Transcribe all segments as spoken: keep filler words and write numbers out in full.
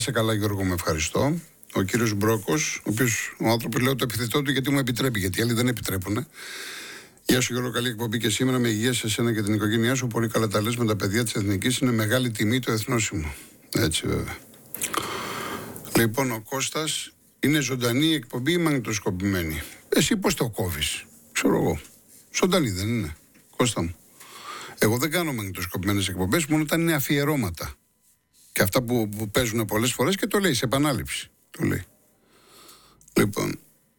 Σε καλά, Γιώργο, με ευχαριστώ. Ο κύριος Μπρόκος, ο οποίος ο άνθρωπος λέω το επιθετό του γιατί μου επιτρέπει, γιατί οι άλλοι δεν επιτρέπουν. Γεια σου, Γιώργο, καλή εκπομπή και σήμερα με υγεία σε εσένα και την οικογένειά σου. Πολύ καλά τα λες με τα παιδιά της Εθνικής. Είναι μεγάλη τιμή το εθνόσημο. Έτσι, βέβαια. Λοιπόν, ο Κώστας, είναι ζωντανή η εκπομπή ή μαγνητοσκοπημένη? Εσύ πώς το κόβεις? Ξέρω εγώ. Ζωντανή δεν είναι, Κώστα μου? Εγώ δεν κάνω μαγνητοσκοπημένες εκπομπές, μόνο όταν είναι αφιερώματα. Και αυτά που, που παίζουν πολλές φορές και το λέει σε επανάληψη. Το λέει. Λοιπόν,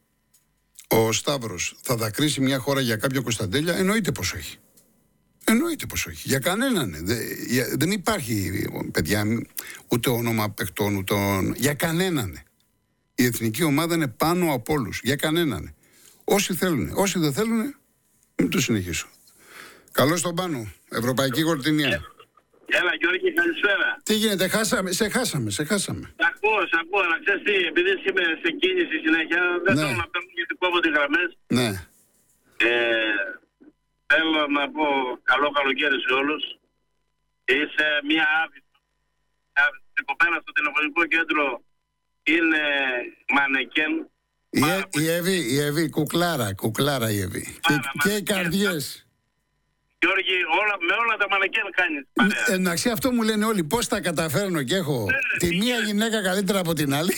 ο Σταύρος, θα δακρύσει μια χώρα για κάποιο Κωνσταντέλια? Εννοείται πως όχι. Εννοείται πως όχι. Για κανέναν. Δεν, για, δεν υπάρχει, παιδιά, ούτε όνομα παιχτών, ούτε όν... για κανέναν. Η εθνική ομάδα είναι πάνω από όλους. Για κανέναν. Όσοι θέλουν. Όσοι δεν θέλουν, μην το συνεχίσω. Καλώς τον Πάνο. Ευρωπαϊκή Γορτινία. Έλα, Γιώργη, καλησπέρα. Τι γίνεται, χάσαμε, σε χάσαμε, σε χάσαμε. Σ' ακούω, σ' ακούω, αλλά ξέρεις τι, επειδή είμαι σε κίνηση συνέχεια, δεν ναι. θέλω να παίρνω γιατί κόβω τις γραμμές. Ναι. Ε, θέλω να πω καλό καλοκαίρι σε όλους. Είσαι μια άβυση. Η κοπέλα στο τηλεφωνικό κέντρο είναι μανεκέν. Η, ε, η Εύη, η Εύη, κουκλάρα, κουκλάρα η Εύη. Και, και οι καρδιές. Γιώργη, όλα, με όλα τα μανεκέν κάνεις. Εντάξει, αυτό μου λένε όλοι. Πώς τα καταφέρνω και έχω ναι, τη ναι, μία γυναίκα καλύτερα από την άλλη.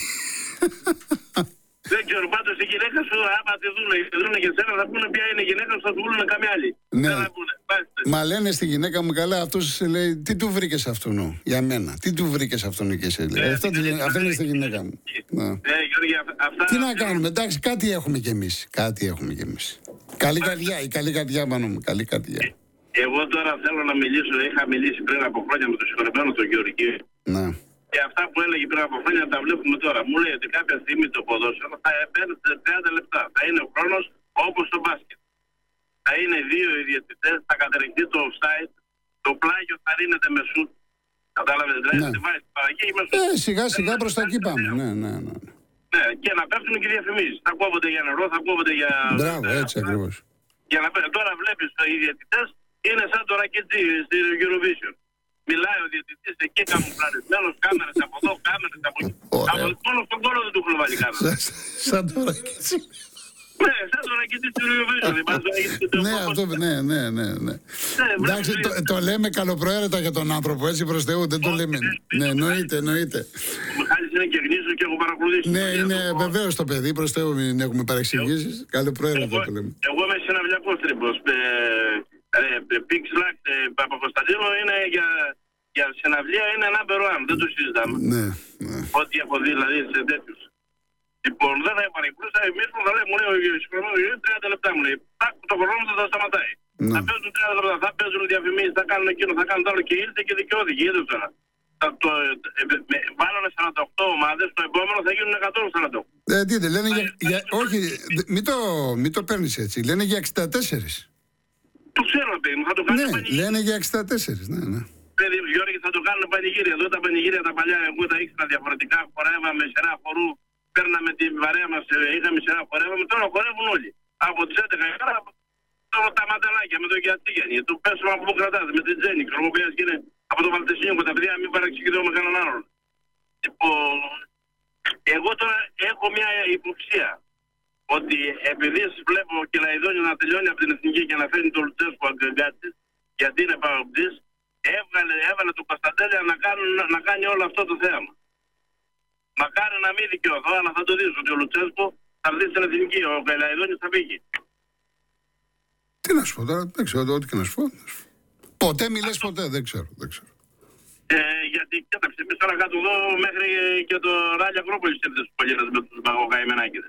Δεν ξέρω, πάντως η γυναίκα σου, άμα τη δούνε, τη δούνε και σένα, θα πούνε ποια είναι η γυναίκα σου, θα του βούλουν καμιά άλλη. Ναι. Δεν θα πούνε. Μα λένε στη γυναίκα μου, καλά, αυτός λέει, τι του βρήκες αυτόν, για μένα. Τι του βρήκες αυτόν και εσύ, λέει. Αυτό είναι στη γυναίκα μου. Ναι, Γιώργη, αυτά... Τι να κάνουμε, εντάξει, κάτι έχουμε κι εμείς. Κάτι έχουμε κι εμείς. Καλή καρδιά, η καλή καρδιά πάνω μου, καλή καρδιά. Εγώ τώρα θέλω να μιλήσω, είχα μιλήσει πριν από χρόνια με τον συγχωρεμένο τον Γεωργή. Ναι. Και αυτά που έλεγε πριν από χρόνια τα βλέπουμε τώρα. Μου λέει ότι κάποια στιγμή το ποδόσφαιρο θα παίρνει τριάντα λεπτά. Θα είναι ο χρόνος όπως το μπάσκετ. Θα είναι δύο οι διαιτητές, θα κατερριχθεί το offside, το πλάγιο θα ρίνεται με σουτ. Κατάλαβες, δηλαδή ναι. θα τη βάζει τη παραγγή με σουτ. Ε, σιγά σιγά προς τα εκεί πάμε. Ναι, ναι, ναι. Ναι, και να πέφτουν και διαφημίσεις. Θα κόβονται για νερό, θα κόβονται για... Μπράβο, έτσι ακριβώς. Για να... Τώρα βλέπεις οι διαιτητές είναι σαν το ρακετζί στη Eurovision. Μιλάει ο διαιτητής εκεί καμουφλαρισμένος, κάμερες από εδώ, κάμερες από εκεί. Από μόνο στον κόλλο δεν του έχουν βάλει κάμερα. Σαν το ρακετζί. Ναι, σαν το ρακετζί στη Eurovision. Ναι, αυτό, ναι, ναι, ναι. Εντάξει, το λέμε καλοπροαίρετα για τον άνθρωπο, έτσι προς Θεού, δεν το λέμε. Ναι, εννοείται, εννοείται. Ο Μιχάλης είναι και γνήσιος και έχω παρακολουθήσει. Ναι, είναι βεβαίως το παιδί, προς Θεού μην έχουμε παρεξηγήσεις. Καλοπροαίρετα το λέμε. Εγώ είμαι συναυλιακός τρίπος. Πίξ Λάκ Παπακοσταντίνο είναι για, για συναυλία είναι number one, δεν το συζητάμε. Ναι, ναι. Ό,τι έχω δει δηλαδή σε τέτοιους. Λοιπόν, δεν θα επανεκκλούσα, εμείς που θα λέει, μου λέει ο συγχρονός τριάντα λεπτά μου λέει, το χρόνο θα τα σταματάει. Ναι. Θα παίζουν τριάντα λεπτά, θα παίζουν διαφημίσεις, θα κάνουν εκείνο, θα κάνουν το άλλο και ήρθε και δικαιώθηκε, είδες τώρα. Θα το, ε, ε, βάλανε σαράντα οκτώ ομάδες, το επόμενο θα γίνουν εκατόν σαράντα οκτώ. Ε, τι δεν λένε για, για, όχι, μην το, μην το παίρνεις έτσι, λένε για εξήντα τέσσερα. Το ξέρω, παιδί μου, θα το κάνουν ναι, πανηγύρια. Λένε για εξήντα τέσσερα, ναι, ναι. Παιδί, Γιώργη, θα το κάνουν πανηγύρια. Εδώ τα πανηγύρια τα παλιά, εγώ τα ήξερα διαφορετικά. Χορεύαμε σειρά χορού, παίρναμε την παρέα μας, είχαμε σειρά χορεύαμε. Τώρα χορεύουν όλοι. Από τις έντεκα η ώρα, τώρα τα μανταλάκια με το Γιατζίγενη. Το πέσουμε από που κρατάτε, με την Τζέννη. Κρομοποιάς και είναι από το Βαλτεσίνιο τα παιδιά, μην παραξηγηθώ με κανέναν άλλον. Λοιπόν, εγώ τώρα έχω μια υποψία. Ότι επειδή βλέπω και Λαϊδόνιο να τελειώνει από την εθνική και να φέρνει το Λουτσέσκο αγκαγκάτσι, γιατί είναι παγκοτής, έβγαλε, έβαλε τον Κωνσταντέλια να, να κάνει όλο αυτό το θέαμα. Μακάρι να μην δικαιωθώ, αλλά θα το δεις ότι ο Λουτσέσκο θα έρθει στην εθνική, ο Λαϊδόνιος θα φύγει. Τι να σου πω τώρα, δεν ξέρω, ό,τι και να σου πω. Ποτέ μιλές ποτέ, δεν ξέρω, δεν ξέρω. Ε, γιατί κοίταξε, εμείς τώρα κάτω εδώ μέχρι και το Ράλια Ακρόπολης ήρθε στους Πολίνες με τους μαγοκαημενάκηδες.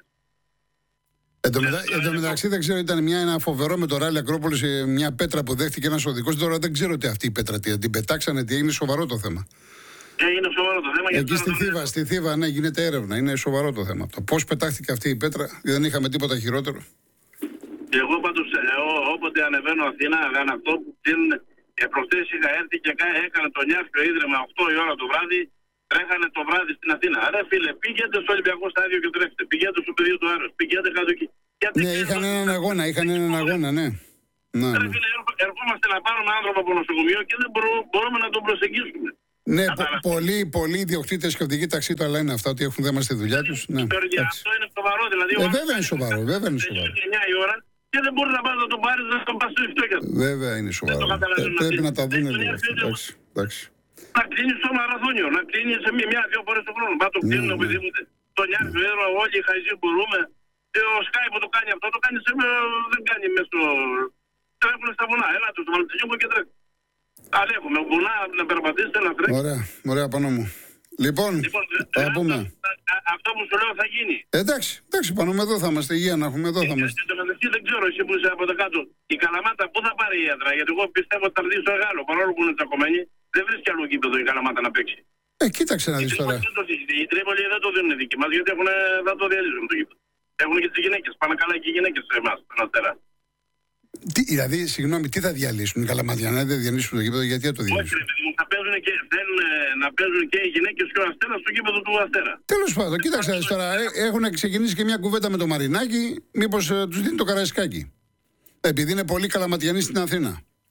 Εν τω μετα... μεταξύ δεν ξέρω, ήταν μια, ένα φοβερό με το Ράλι Ακρόπολης, μια πέτρα που δέχτηκε ένας οδικός. Τώρα δεν ξέρω τι αυτή η πέτρα, τι την πετάξανε, τι έγινε, σοβαρό το θέμα. Ε, είναι σοβαρό το θέμα. Εκεί στη Θήβα, το... στη Θήβα, ναι, γίνεται έρευνα. Είναι σοβαρό το θέμα αυτό. Πώς πετάχτηκε αυτή η πέτρα, δεν είχαμε τίποτα χειρότερο. Εγώ πάντως, όποτε ανεβαίνω Αθήνα, έκανα αυτό που την προχθές είχα έρθει και έκανε το Νιάφιο Ίδρυμα οκτώ η ώρα το βράδυ. Τρέχανε το βράδυ στην Αθήνα. Ρε φίλε, πήγαινε στο Ολυμπιακό στάδιο και τρέχετε. Πήγαινε στο πεδίο του Άρεος. Πήγαινε κάτω εκεί. Ναι, είχαν έναν αγώνα, είχαν έναν αγώνα, ναι. Ναι, ρε φίλε, ερχόμαστε να πάρουμε άνθρωπο από νοσοκομείο και δεν μπορούμε, μπορούμε να τον προσεγγίσουμε. Ναι, πο, πολλοί, πολλοί ιδιοκτήτες και οδηγοί ταξί το λένε αυτά, ότι έχουν θέμα στη δουλειά τους. Ναι, αυτό είναι σοβαρό. Δηλαδή, ε, βέβαια είναι σοβαρό. Βέβαια είναι σοβαρό. εννιά η ώρα και δεν μπορεί να πάει να τον πάρει, να τον πα στο ιστόκια του. Βέβαια είναι σοβαρό. Ε, πρέπει να τα δουν λίγο αυτό. Εντάξει, εντάξει. Να κλείνει στο μαραθώνιο, να κλείνει σε μία-δύο φορές το χρόνο. Μα το κλείνουν οπουδήποτε. Τον Ιάννη Βέρο, όλοι οι χαϊζοί μπορούμε. Ο Σκάι που το κάνει αυτό, το κάνει σε, δεν κάνει μέσα στο. Τρέχουν στα βουνά. Έλα του, βάλτε γιο και τρέχουν. Αλλά έχουμε βουνά να περπατήσετε, να τρέχετε. Ωραία, ωραία πάνω μου. Λοιπόν, λοιπόν θα ε, πούμε. Α, α, αυτό που σου λέω θα γίνει. Εντάξει, εντάξει, πάνω με εδώ θα είμαστε. Υγεία να έχουμε, εδώ θα είμαστε. Και το μεταξύ δεν ξέρω εσύ που είσαι από τα κάτω. Η Καλαμάτα πού θα πάρει η έδρα, γιατί εγώ πιστεύω ότι θα έρθει στο Γάλλο. Παρόλο που είναι τσακωμένη, δεν βρίσκει άλλο γήπεδο η Καλαμάτα να παίξει. Ε, κοίταξε να δεις τώρα. Η Τρίπολη δεν το δίνουν δική μας, γιατί έχουν, θα το διαλύσουν το γήπεδο. Έχουν και τις γυναίκες. Πάνε καλά και οι γυναίκες σε εμάς, στον Αστέρα. Τι, δηλαδή, συγγνώμη, τι θα διαλύσουν οι Καλαματιανοί, δεν διαλύσουν το γήπεδο, γιατί θα το διαλύσουν? Όχι, ρε παιδί μου, θα παίζουν και, θέλουν να παίζουν και οι γυναίκες και ο Αστέρας στο γήπεδο του Αστέρα. Τέλος πάντων, κοίταξε να δεις τώρα. Ε, έχουν ξεκινήσει και μια κουβέντα με το Μαρινάκι, μήπως ε, τους δίνει το Καραϊσκάκι. Επειδή είναι πολύ Καλαματιανοί στην Αθήνα.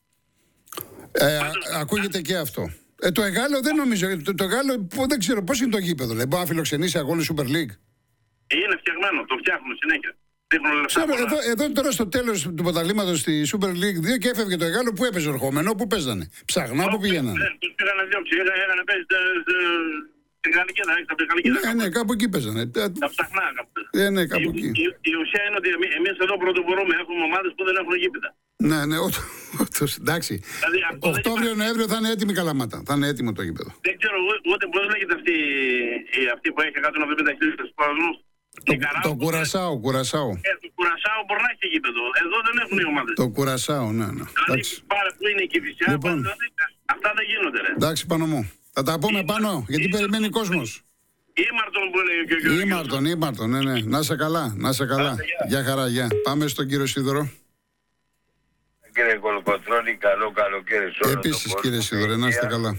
Ε, α, ακούγεται και αυτό. Ε, το Εγάλο δεν νομίζω. Το, το Εγάλο δεν ξέρω πώς είναι το γήπεδο. Δηλαδή, μπορεί να φιλοξενήσει αγώνες Super League. Είναι φτιαγμένο, το φτιάχνουν συνέχεια. Ξέρω, εδώ, εδώ τώρα στο τέλος του πρωταθλήματος στη Super League δύο και έφευγε το Εγάλο που έπαιζε ερχόμενο, που παίζανε. Ψαχνά που πηγαίνανε. Ναι, τους πήγαν να διώξει, είχαν να παίζει στην Γαλλικίδα, στα Γαλλικίδα. Ναι, ναι, κάπου εκεί παίζανε. Τα ψαχνά κάπου. Ναι, ναι, κάπου εκεί. Η ουσία είναι ότι εμείς εδώ πρωτοπορούμε, έχουμε ομάδες που δεν έχουν γήπεδα. Ναι, ναι, όντως, εντάξει. Οκτώβριο-Νοέμβριο θα είναι έτοιμη η Καλαμάτα. Θα είναι έτοιμο το γήπεδο. Δεν ξέρω ούτε πώς λέγεται αυτή που έχει εκατόν εβδομήντα χιλιάδες σποραδμούς. Το, το Κουρασάο, Κουρασάο. Ε, το Κουρασάο μπορεί να έχει γήπεδο. Εδώ δεν έχουν οι ομάδες. Το Κουρασάο, ναι, ναι. Δηλαδή, πάρα που είναι και η Κηφισιά, λοιπόν, δηλαδή, αυτά δεν γίνονται, ρε. Εντάξει, πάνω μου. Θα τα πούμε ή, πάνω, γιατί ή, περιμένει ο κόσμος. Ήμαρτον που είναι και ο Ήμαρτον, Ήμαρτον, ναι, ναι. Να σε καλά, να σε καλά. Γεια χαρά, γεια. Πάμε στον κύριο Σίδωρο. Κύριε Κολοκοτρώνη, καλό καλοκαίρι σε όλο. Επίσης, κύριε Σίδωρο, να είστε καλά.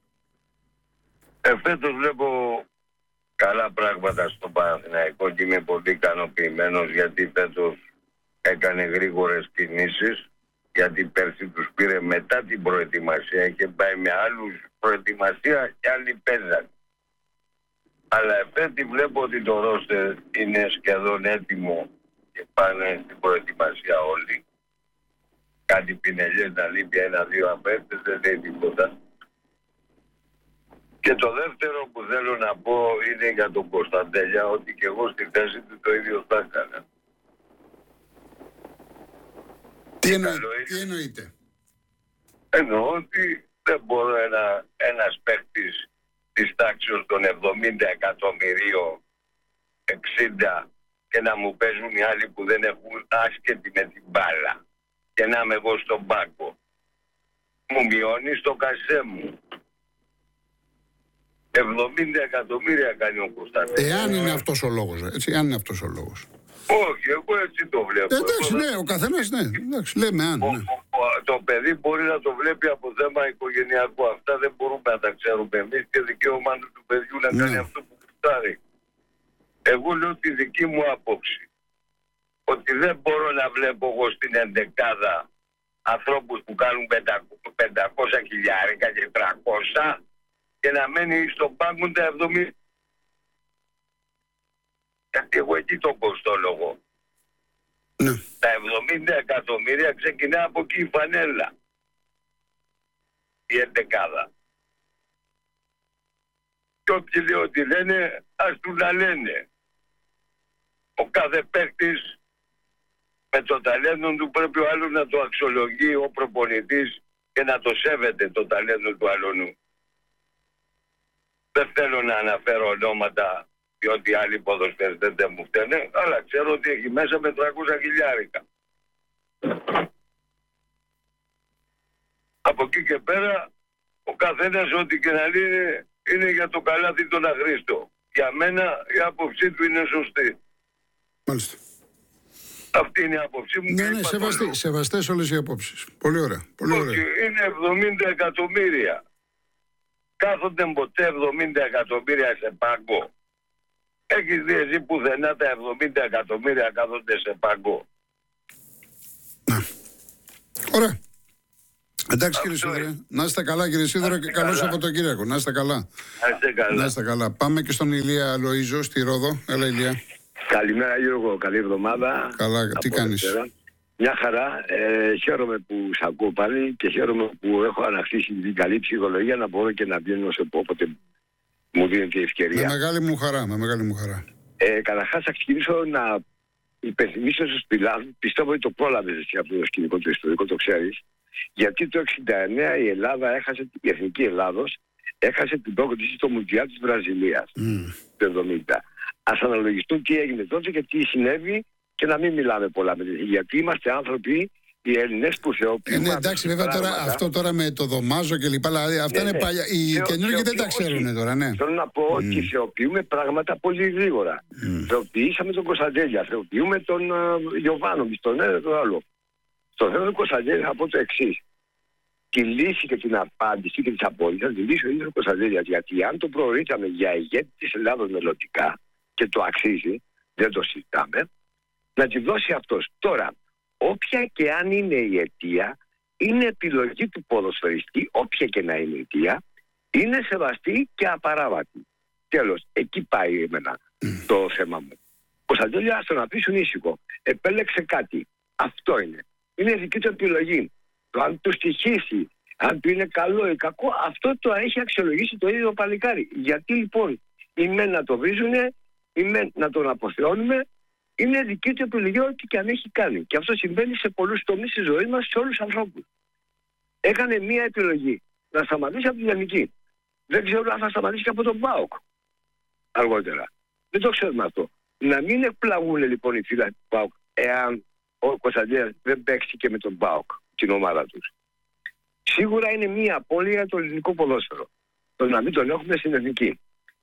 Ε, φέτος βλέπω καλά πράγματα στο Παναθηναϊκό και είμαι πολύ ικανοποιημένος, γιατί φέτος έκανε γρήγορες κινήσεις, γιατί πέρσι τους πήρε μετά την προετοιμασία, είχε πάει με άλλους προετοιμασία και άλλοι παίζαν. Αλλά εφέτη βλέπω ότι το ρόστερ είναι σχεδόν έτοιμο και πάνε στην προετοιμασία όλοι. Κάτι πινελιές να λείπει ένα-δύο απέκτες, δεν λέει τίποτα. Και το δεύτερο που θέλω να πω είναι για τον Κωνσταντέλια, ότι και εγώ στη θέση του το ίδιο θα έκανα. Τι, εννο... τι εννοείται? Εννοώ ότι δεν μπορώ ένα, ένας παίκτης της τάξης των εβδομήντα εκατομμυρίων, εξήντα, και να μου παίζουν οι άλλοι που δεν έχουν άσχετη με την μπάλα και να είμαι εγώ στον πάγκο. Μου μειώνει το κασέ μου. εβδομήντα εκατομμύρια κάνει ο Κωνσταντέλιας. Εάν είναι αυτός ο λόγος, έτσι, αν είναι αυτός ο λόγος. Όχι, εγώ έτσι το βλέπω. Ε, εντάξει, εγώ, ναι, ο καθένας, ναι, εντάξει, λέμε αν. Ο, ναι. ο, ο, το παιδί μπορεί να το βλέπει από θέμα οικογενειακό. Αυτά δεν μπορούμε να τα ξέρουμε εμείς, και δικαίωμα του παιδιού να κάνει ναι. αυτό που κουστάρει. Εγώ λέω τη δική μου άποψη, ότι δεν μπορώ να βλέπω εγώ στην ενδεκάδα ανθρώπους που κάνουν πεντακόσια χιλιάρικα και τριακόσια και να μένει στον πάγκο τα εβδομήντα. Γιατί εγώ εκεί το κοστόλογο. Ναι. Τα εβδομήντα εκατομμύρια ξεκινά από εκεί η φανέλα. Η εντεκάδα. Και όποιοι λέει ότι λένε, ας του να λένε. Ο κάθε παίκτης με το ταλέντο του πρέπει ο άλλος να το αξιολογεί ο προπονητής και να το σέβεται το ταλέντο του άλλου. Δεν θέλω να αναφέρω ονόματα, διότι άλλοι ποδοσφαιριστές δεν μου φταίνε, αλλά ξέρω ότι έχει μέσα με τριακόσια χιλιάρικα. Από εκεί και πέρα, ο καθένας ό,τι και να λέει είναι, είναι για το καλάθι τον αχρήστο. Για μένα η άποψή του είναι σωστή. Μάλιστα. Αυτή είναι η άποψή μου. Ναι, ναι, σεβαστή, σεβαστές όλες οι απόψεις. Πολύ ωραία. Πολύ ωραία. Όχι, είναι εβδομήντα εκατομμύρια. Κάθονται ποτέ εβδομήντα εκατομμύρια σε πάγκο? Έχεις δει εσύ πουθενά τα εβδομήντα εκατομμύρια κάθονται σε πάγκο? Ναι. Ωραία. Εντάξει κύριε Σίδωρε, να είστε καλά κύριε Σίδωρο και καλό Σαββατοκύριακο. Να είστε καλά. Να είστε καλά. Να είστε καλά. Πάμε και στον Ηλία Λοΐζο στη Ρόδο. Έλα Ηλία. Καλημέρα Γιώργο, καλή εβδομάδα. Καλά, τι κάνεις? Μια χαρά, ε, χαίρομαι που σ' ακούω πάλι και χαίρομαι που έχω ανακτήσει την καλή ψυχολογία να μπορώ και να βγαίνω σε όποτε μου δίνεται η ευκαιρία. Με μεγάλη μου χαρά, με μεγάλη μου χαρά. Ε, καταρχάς θα ξεκινήσω να υπενθυμίσω στους πιλάδους, πιστεύω ότι το πρόλαβες εσύ αυτό το σκηνικό το ιστορικό, το ξέρεις, γιατί το εξήντα εννέα η Ελλάδα έχασε, η Εθνική Ελλάδος έχασε την πρόκριση στο Μουντιάλ της Βραζιλίας mm. το εβδομήντα. Ας αναλογιστούν τι έγινε τότε και τι συνέβη και να μην μιλάμε πολλά με την, γιατί είμαστε άνθρωποι οι Έλληνες που θεοποιούμε. Ε, ναι, εντάξει, βέβαια τώρα, αυτό τώρα με το δωμάζο και λοιπά, δηλαδή αυτά ναι, είναι ναι. παλιά. Οι καινούργοι δεν τα ξέρουν τώρα, ναι. Θέλω να πω mm. ότι θεοποιούμε πράγματα πολύ γρήγορα. Mm. Θεοποιήσαμε τον Κωνσταντέλια, θεοποιούμε τον uh, Γιωβάνοβιτς, τον ένα τον άλλο. Στο θέμα του Κωνσταντέλια θα πω το εξής. Τη λύση και την απάντηση και τις απόλυτες θα τη λύσει ο ίδιος ο Κωνσταντέλιας. Γιατί αν το προορίσαμε για ηγέτη της Ελλάδος μελλοντικά και το αξίζει, δεν το συζητάμε, να τη δώσει αυτός. Τώρα, όποια και αν είναι η αιτία, είναι επιλογή του ποδοσφαιριστή, όποια και να είναι η αιτία, είναι σεβαστή και απαράβατη. Τέλος, εκεί πάει εμένα mm. το θέμα μου. Κωνσταντέλια, ας τον αφήσουν ήσυχο. Επέλεξε κάτι. Αυτό είναι. Είναι δική του επιλογή. Το αν του στοιχήσει, αν του είναι καλό ή κακό, αυτό το έχει αξιολογήσει το ίδιο το παλικάρι. Γιατί λοιπόν οι μεν να το βρίζουνε, οι μεν να τον αποθεώνουμε, είναι δική του επιλογή ό,τι και αν έχει κάνει. Και αυτό συμβαίνει σε πολλούς τομείς της ζωής μας, σε όλους τους ανθρώπους. Έκανε μία επιλογή. Να σταματήσει από την Εθνική. Δεν ξέρω αν θα σταματήσει και από τον ΠΑΟΚ αργότερα. Δεν το ξέρουμε αυτό. Να μην εκπλαγούν λοιπόν οι φίλοι του ΠΑΟΚ εάν ο Κωνσταντέλιας δεν παίξει και με τον ΠΑΟΚ την ομάδα τους. Σίγουρα είναι μία απώλεια για το ελληνικό ποδόσφαιρο. Το να μην τον έχουμε στην Εθνική.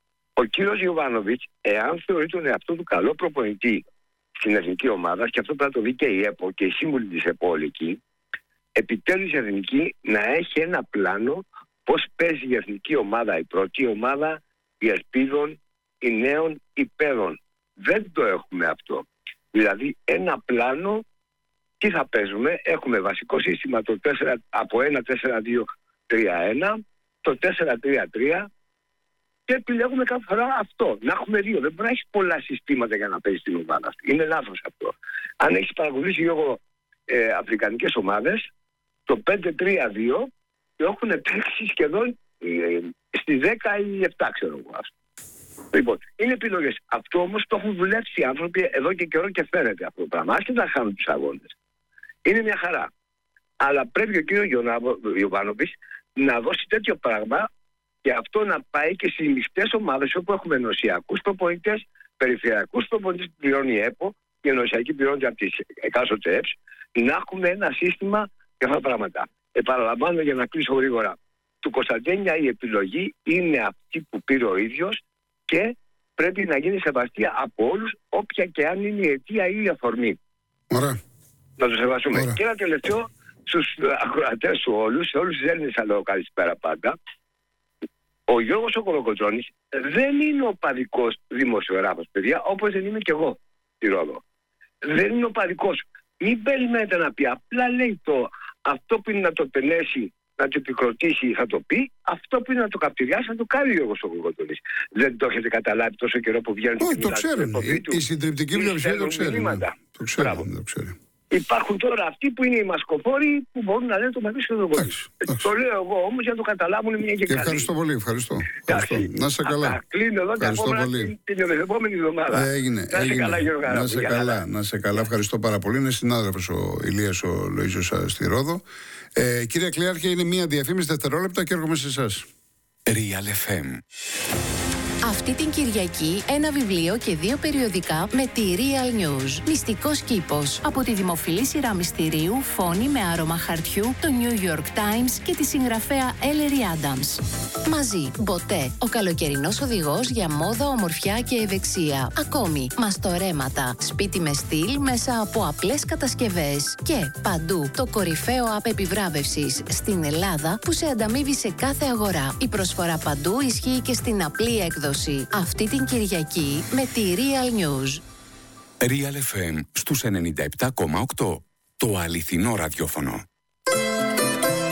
Ο κύριος Γιωβάνοβιτς, εάν θεωρεί τον εαυτό του καλό προπονητή στην εθνική ομάδα, και αυτό πρέπει να το δει και η ΕΠΟ και η σύμβουλη της ΕΠΟ εκεί, επιτέλους η εθνική να έχει ένα πλάνο πώς παίζει η εθνική ομάδα, η πρώτη ομάδα, η ελπίδων, οι νέων υπέρων. Δεν το έχουμε αυτό. Δηλαδή ένα πλάνο, τι θα παίζουμε, έχουμε βασικό σύστημα το τέσσερα, από ένα τέσσερα δύο τρία ένα, το τέσσερα τρία τρία, και επιλέγουμε κάθε φορά αυτό. Να έχουμε δύο. Δεν μπορεί να έχει πολλά συστήματα για να παίζει την ομάδα αυτή. Είναι λάθος αυτό. Αν έχει παρακολουθήσει λίγο ε, αφρικανικές ομάδες, το πέντε τρία δύο το έχουν παίξει σχεδόν ε, στις δέκα ή επτά, ξέρω εγώ. Λοιπόν, είναι επιλογές. Αυτό όμως το έχουν δουλέψει οι άνθρωποι εδώ και καιρό και φαίνεται αυτό το πράγμα. Άσχετα να χάνουν τους αγώνες. Είναι μια χαρά. Αλλά πρέπει ο κύριος Γιωβάνοβιτς να δώσει τέτοιο πράγμα και αυτό να πάει και στις μεικτές ομάδες όπου έχουμε ενωσιακούς προπονητές, περιφερειακούς προπονητές που πληρώνει η ΕΠΟ και ενωσιακοί πληρώνονται από τις εκάστοτε ΕΠΣ, να έχουμε ένα σύστημα για αυτά τα πράγματα. Επαναλαμβάνω για να κλείσω γρήγορα. Του Κωνσταντέλια η επιλογή είναι αυτή που πήρε ο ίδιος και πρέπει να γίνει σεβαστή από όλους, όποια και αν είναι η αιτία ή η αφορμή. Ωραία. Να το σεβαστούμε. Ωραία. Και ένα τελευταίο στους ακροατές του όλους, σε όλους τους Έλληνες θα λέω καλησπέρα πάντα. Ο Γιώργος ο Κολοκοτρώνης δεν είναι ο παδικός δημοσιογράφος, παιδιά, όπως δεν είμαι κι εγώ στη Ρόδο. Δεν είναι ο παδικός. Μην περιμένετε να πει. Απλά λέει το αυτό που είναι να το πενέσει, να το επικροτήσει θα το πει, αυτό που είναι να το καυτηριάσει θα το κάνει ο Γιώργος ο Κολοκοτρώνης. Δεν το έχετε καταλάβει τόσο καιρό που βγαίνουν. Όχι, το ξέρουν. Η, η συντριπτική πλειοψηφία το ξέρει. Το ξέρει. Υπάρχουν τώρα αυτοί που είναι οι μασκοφόροι που μπορούν να λένε το μεγαλύτερο λόγο. Το λέω εγώ όμως για να το καταλάβουν μια και, και ευχαριστώ πολύ, ευχαριστώ. ευχαριστώ. Να σε καλά. Κλείνω εδώ και ακόμα την, την επόμενη εβδομάδα. Έγινε, να σε καλά, Γιώργο. Να σε καλά, να σε καλά. Ευχαριστώ πάρα πολύ. Είναι συνάδελφος ο Ηλίας ο Λοΐζος στη Ρόδο. Ε, κύριε Κλειάρχε, είναι μία διαφήμιση δευτερόλεπτα και έρχομαι σε εσάς. Real εφ εμ. Αυτή την Κυριακή ένα βιβλίο και δύο περιοδικά με τη Real News. Μυστικός κήπος. Από τη δημοφιλή σειρά μυστηρίου Φόνη με άρωμα χαρτιού, το New York Times και τη συγγραφέα Ellery Adams. Μαζί, Μποτέ, ο καλοκαιρινός οδηγός για μόδα, ομορφιά και ευεξία. Ακόμη, μαστορέματα, σπίτι με στυλ μέσα από απλές κατασκευές. Και παντού, το κορυφαίο app επιβράβευσης στην Ελλάδα που σε ανταμείβει σε κάθε αγορά. Η προσφορά παντού ισχύει και στην απλή έκδοση. Αυτή την Κυριακή με τη Real News. Real εφ εμ στους ενενήντα επτά κόμμα οκτώ. Το αληθινό ραδιόφωνο.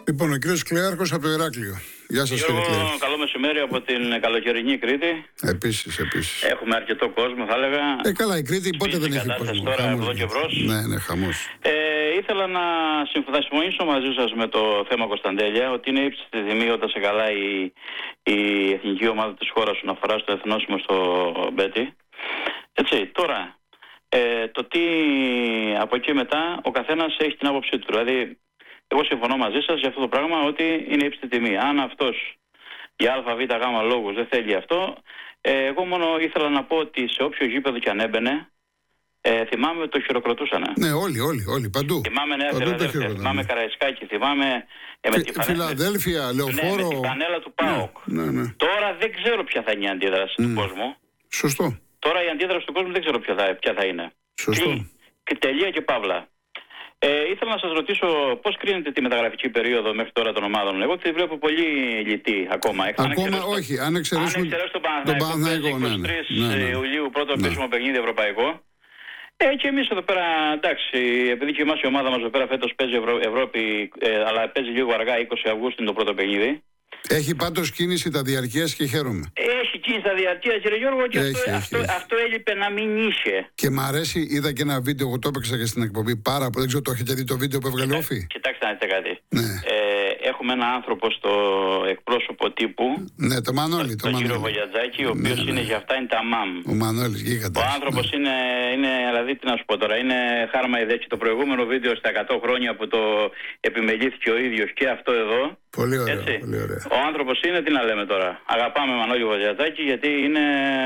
Λοιπόν, ο κύριος Κλέαρχος από το Ηράκλειο. Γεια σας, κύριε Κλέαρχο. Καλό μεσημέρι από την καλοκαιρινή Κρήτη. Επίσης, επίσης. Έχουμε αρκετό κόσμο, θα έλεγα. Ε, καλά, η Κρήτη πότε δεν έχει κόσμο. Τώρα χαμός, εδώ και μπρος. Ναι, ναι, χαμός. Ε, ήθελα να συμφωνήσω μαζί σας με το θέμα Κωνσταντέλια, ότι είναι ύψιστη τιμή όταν σε καλά η, η εθνική ομάδα της χώρας σου να φορά στο εθνόσημο στο Μπέτι. Έτσι, τώρα, ε, το τι από εκεί μετά ο καθένας έχει την άποψή του. Δηλαδή, εγώ συμφωνώ μαζί σας για αυτό το πράγμα ότι είναι ύψιστη τιμή. Αν αυτός για ΑΒΓ λόγους δεν θέλει αυτό, ε, εγώ μόνο ήθελα να πω ότι σε όποιο γήπεδο κι αν έμπαινε, ε, θυμάμαι το χειροκροτούσανε. Ναι, όλοι, όλοι, όλοι, παντού. Θυμάμαι Νέα Φιλαδέλφια, θυμάμαι Καραϊσκάκη, θυμάμαι ε, με Φι, τη φανέλα, Φιλαδέλφια, Λεωφόρο. Ναι, με την πανέλα του ΠΑΟΚ. Ναι, ναι, ναι. Τώρα δεν ξέρω ποια θα είναι η αντίδραση mm. του κόσμου. Σωστό. Τώρα η αντίδραση του κόσμου δεν ξέρω ποια θα, ποια θα είναι. Σωστό. Τι, και τελεία και παύλα. Ε, ήθελα να σας ρωτήσω πώς κρίνετε τη μεταγραφική περίοδο μέχρι τώρα των ομάδων. Εγώ τη βλέπω πολύ λιτή ακόμα. Ακόμα όχι, αν εξαιρέσουμε τον Παναθηναϊκό, ναι, είκοσι τρεις ναι, ναι. Ιουλίου πρώτο ναι. επίσημο παιχνίδι ευρωπαϊκό. Ε, και εμείς εδώ πέρα, εντάξει, επειδή και εμάς η ομάδα μας εδώ πέρα φέτος παίζει Ευρω... Ευρώπη, ε, αλλά παίζει λίγο αργά, είκοσι Αυγούστου είναι το πρώτο παιχνίδι. Έχει πάντως κίνηση τα διαρκείας και χαίρομαι. Έχει κίνηση τα διαρκείας, κύριε Γιώργο, και έχει, αυτό, έχει, αυτό, έχει. αυτό έλειπε να μην είχε. Και μ' αρέσει, είδα και ένα βίντεο, εγώ το έπαιξα και στην εκπομπή πάρα πολύ. Δεν ξέρω, το έχετε δει το βίντεο που έβγαλε όφη. Κοιτάξτε να δείτε κάτι. Ναι. Ε, έχουμε ένα άνθρωπο στο εκπρόσωπο τύπου. Ναι, το Μανώλη. Τον κύριο Βογιατζάκη, ο οποίος ναι, ναι. είναι για αυτά είναι τα μαμ. Ο Μανώλης, γίγαντα. Ο άνθρωπος ναι. είναι, είναι, δηλαδή τι να σου πω τώρα, είναι χάρμα ιδέτσι. Το προηγούμενο βίντεο στα εκατό χρόνια που το επιμελήθηκε ο ίδιος και αυτό εδώ. Πολύ ωραίο, πολύ ωραίο. Ο άνθρωπος είναι, τι να λέμε τώρα. Αγαπάμε Μανώλη Βογιατζάκη γιατί είναι.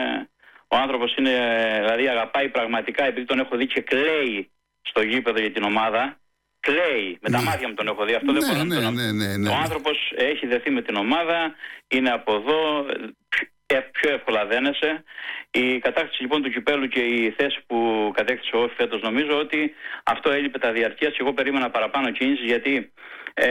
Ο άνθρωπος είναι, δηλαδή αγαπάει πραγματικά, επειδή τον έχω δει και κλαίει στο γήπεδο για την ομάδα. Κλαίει, με τα ναι. μάτια μου τον έχω δει. Αυτό ναι, δεν μπορώ ναι, να ναι, ναι, ναι. Ο άνθρωπος έχει δεθεί με την ομάδα, είναι από εδώ, πιο εύκολα δένεσαι. Η κατάκτηση λοιπόν του κυπέλου και η θέση που κατέκτησε ο Όφη φέτος, νομίζω ότι αυτό έλειπε τα διαρκείας και εγώ περίμενα παραπάνω κίνηση, γιατί Ε,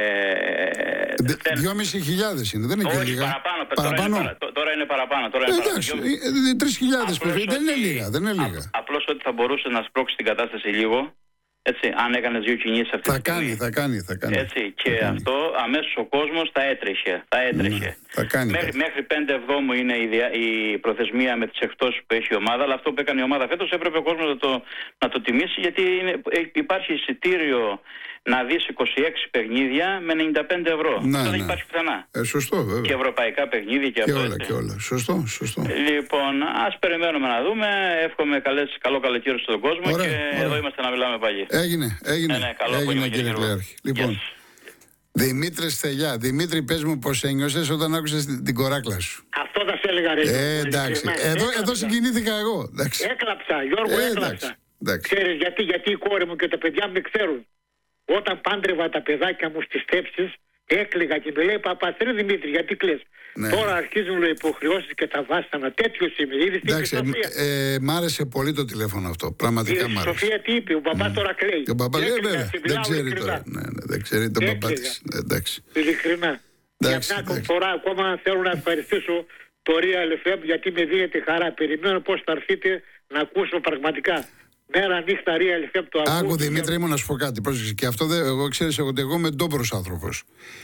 δυόμισι χιλιάδες είναι, δεν είναι και λίγα. Παραπάνω, παραπάνω. Τώρα, είναι, τώρα είναι παραπάνω. Τώρα ε, είναι εντάξει, παραπάνω. τρεις χιλιάδες δεν είναι λίγα. Δεν είναι λίγα. Α, απλώς ότι θα μπορούσε να σπρώξει την κατάσταση λίγο. Έτσι, αν έκανες δύο κινήσεις αυτή θα κάνει, θα κάνει, θα κάνει. Έτσι, και θα κάνει. αυτό αμέσως ο κόσμος θα έτρεχε. Θα έτρεχε. Ναι, θα κάνει, μέχρι, θα. μέχρι πέντε Εβδόμου είναι η, δια, η προθεσμία με τις εκπτώσεις που έχει η ομάδα, αλλά αυτό που έκανε η ομάδα φέτος έπρεπε ο κόσμος να το, να το τιμήσει, γιατί είναι, υπάρχει εισιτήριο να δεις είκοσι έξι παιχνίδια με ενενήντα πέντε ευρώ. Ναι, αυτό δεν ναι. υπάρχει πουθενά. Ε, σωστό, βέβαια. Και ευρωπαϊκά παιχνίδια και, και αυτό. όλα, Έτσι. και όλα. Σωστό, σωστό. Λοιπόν, ας περιμένουμε να δούμε. Εύχομαι καλές, καλό καλοκαίρι στον κόσμο. Ωραία, και ωραία. Εδώ είμαστε να μιλάμε πάλι. Έγινε, έγινε. Ε, ναι, καλό έγινε, κύριε Κλέαρχη. Λοιπόν, yes. Δημήτρη Στελιά, Δημήτρη, πες μου πώς ένιωσες όταν άκουσες την, την κοράκλα σου. Αυτό θα σε έλεγα, ρε. Ε, εντάξει. Εδώ, εδώ συγκινήθηκα εγώ. Εντάξει. Έκλαψα, Γιώργο, ε, έκλαψα. Εντάξει. Ξέρεις γιατί, γιατί η κόρη μου και τα παιδιά μου με ξέρουν. Όταν πάντρευα τα παιδάκια μου στις θέψεις, έκλαιγα και με λέει Παπαστρέ Δημήτρη, γιατί κλαις. Ναι. Τώρα αρχίζουν οι υποχρεώσεις και τα βάσανα. Τέτοιο είμαι. Είδες τι Εντάξει, ε, ε, μ' άρεσε πολύ το τηλέφωνο αυτό. Πραγματικά μ' άρεσε. Η Σοφία τι είπε, ο μπαμπάς mm. τώρα κλαίει. Ο μπαμπάς ε, βέβαια, δεν ξέρει τώρα. Ναι, ναι, δεν ξέρει τον μπαμπά της. Εντάξει. Ειλικρινά. Για μια φορά ακόμα θέλω να ευχαριστήσω το Real εφ εμ γιατί με δίνετε χαρά. Περιμένω πώς θα έρθετε να ακούσω πραγματικά. Μέρα νύχτα Real εφ εμ το ακούω. Άκου Δημήτρη μου να σου πω κάτι. Πρόσεξε. Και αυτό δεν, εγώ ξέρεις ότι εγώ είμαι ντόμπρος άνθρωπος.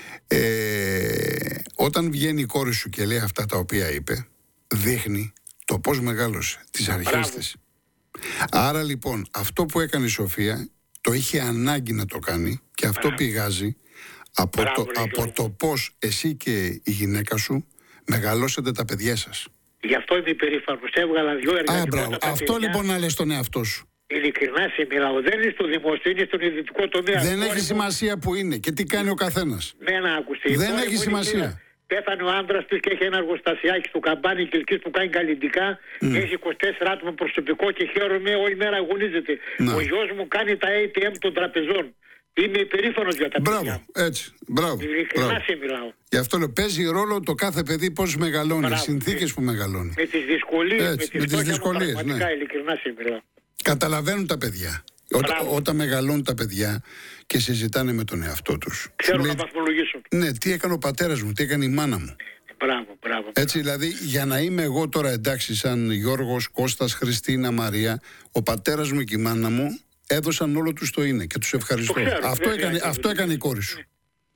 Ε, όταν βγαίνει η κόρη σου και λέει αυτά τα οποία είπε, δείχνει το πώς μεγάλωσε τις αρχές της. Άρα λοιπόν αυτό που έκανε η Σοφία το είχε ανάγκη να το κάνει και αυτό Μπράβο. πηγάζει από, Μπράβο, το, από το πώς εσύ και η γυναίκα σου μεγαλώσετε τα παιδιά σας. Γι' αυτό είμαι υπερήφανος. Έβγαλα δυο εργατικά. Αυτό λοιπόν να λες στον εαυτό σου. Ειλικρινά σε μιλάω. Δεν είναι στο δημόσιο, είναι στον ιδιωτικό τομέα. Δεν έχει σημασία που είναι και τι κάνει ο καθένας. Με ένα άκουσε. Δεν έχει σημασία. Πέθανε ο άντρας της και έχει ένα εργοστασιάκι στο καμπάνι Κιλκής που κάνει καλλιντικά. Mm. Έχει είκοσι τέσσερα άτομα προσωπικό και χαίρομαι, όλη μέρα αγωνίζεται. Να. Ο γιος μου κάνει τα έι τι εμ των τραπεζών. Είμαι υπερήφανος για τα Μπράβο, παιδιά. Έτσι, μπράβο. Ειλικρινά σε μιλάω. Γι' αυτό λέω, παίζει ρόλο το κάθε παιδί πώς μεγαλώνει, οι συνθήκες που μεγαλώνει. Με τις δυσκολίες, Έτσι, με τις, με τις δυσκολίες. Πραγματικά, ναι. Ειλικρινά σε μιλάω. Καταλαβαίνουν τα παιδιά. Όταν, όταν μεγαλώνουν τα παιδιά και συζητάνε με τον εαυτό τους. Ξέρω να βαθμολογήσουν. Ναι, τι έκανε ο πατέρας μου, τι έκανε η μάνα μου. Μπράβο, μπράβο. Έτσι, δηλαδή, για να είμαι εγώ τώρα εντάξει, σαν Γιώργος, Κώστας, Χριστίνα, Μαρία, ο πατέρας μου και η μάνα μου έδωσαν όλο τους το είναι και τους ευχαριστώ. Το ξέρω, αυτό, δεν έκανε, δεν αυτό έκανε η κόρη σου.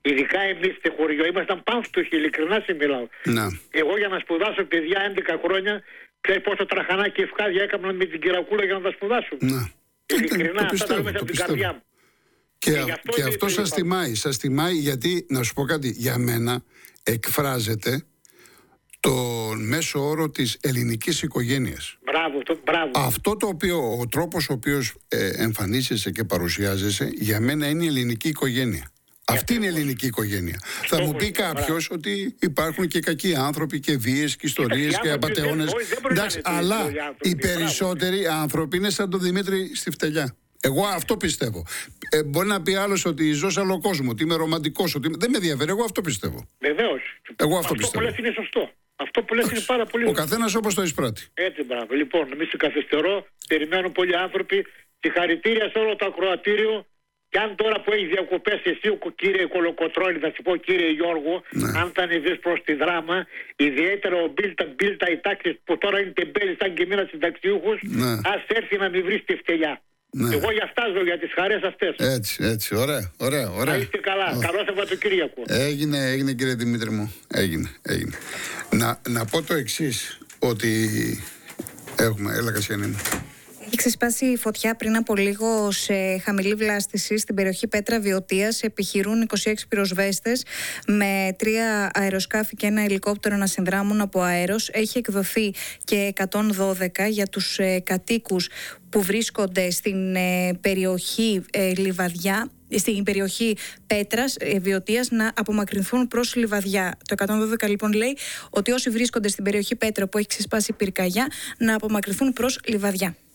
Ειδικά εμείς στη χωριό ήμασταν πάμφτωχοι, ειλικρινά σε μιλάω. Να. Εγώ για να σπουδάσω παιδιά έντεκα χρόνια, ξέρεις πόσο τραχανά και ευκάδια έκανα με την κυρακούλα για να τα σπουδάσω. Να. Ειλικρινά, το αυτά τα πιστεύω, μέσα το από την πιστεύω. καρδιά μου. Και, Και α- γι' αυτό και είναι αυτό το σας είπα. τιμάει. Σας τιμάει γιατί, να σου πω κάτι, για μένα εκφράζεται τον μέσο όρο της ελληνικής οικογένειας. Μπράβο, το, μπράβο. Αυτό το οποίο, ο τρόπος ο οποίος ε, εμφανίζεσαι και παρουσιάζεσαι, για μένα είναι η ελληνική οικογένεια. Αυτή είναι η ελληνική οικογένεια. Θα μου πει κάποιος ότι υπάρχουν και κακοί άνθρωποι και βίες και ιστορίες οι και άνθρωποι δεν- απατεώνες. όχι, δεν μπορεί να Εντάξει, είναι αλλά τέτοιοι οι άνθρωποι, οι μπράβο. περισσότεροι άνθρωποι είναι σαν τον Δημήτρη στη φτελιά. Εγώ αυτό πιστεύω. Ε, μπορεί να πει άλλος ότι ζω σε άλλο κόσμο, ότι είμαι ρομαντικός, ότι είμαι- δεν με ενδιαφέρει. Εγώ αυτό πιστεύω. Βεβαίως. Εγώ αυτό πιστεύω. που λες είναι σωστό. Αυτό που λες είναι πάρα πολύ Ο σωστό. καθένας όπως το εισπράττει. Έτσι, μπράβο. Λοιπόν, μη σε καθυστερώ. Περιμένουν πολλοί άνθρωποι. Συγχαρητήρια σε όλο το ακροατήριο. Και αν τώρα που έχει διακοπές εσύ, ο κύριε Κολοκοτρώνη, θα σου πω κύριε Γιώργο, Ναι. αν θα ανεβείς προς τη Δράμα, ιδιαίτερα ο Μπίλτα, Μπίλτα, οι τάξεις που τώρα είναι τεμπέλοι σαν και εμένα συνταξιούχους, Ναι. ας έρθει να μην βρει τη φτελιά. Ναι. Εγώ για αυτά ζω, για τις χαρές αυτές. Έτσι, έτσι. Ωραία, ωραία, ωραία. Να είστε καλά. Ω. Καλό Σαββατοκύριακο. Έγινε, έγινε κύριε Δημήτρη μου. Έγινε, έγινε. Να, να πω το εξής, ότι έχουμε, έλα Κασιανή μου. Έχει ξεσπάσει φωτιά πριν από λίγο σε χαμηλή βλάστηση στην περιοχή Πέτρα Βιωτίας. Επιχειρούν είκοσι έξι πυροσβέστες με τρία αεροσκάφη και ένα ελικόπτερο να συνδράμουν από αέρος. Έχει εκδοθεί και εκατόν δώδεκα για τους ε, κατοίκους που βρίσκονται στην ε, περιοχή ε, Λιβαδιά, στην περιοχή Πέτρας ε, Βιωτίας, να απομακρυνθούν προς Λιβαδιά. Το εκατόν δώδεκα λοιπόν λέει ότι όσοι βρίσκονται στην περιοχή Πέτρα που έχει ξεσπάσει πυρκαγιά να απομακρυνθούν προς Λιβαδιά.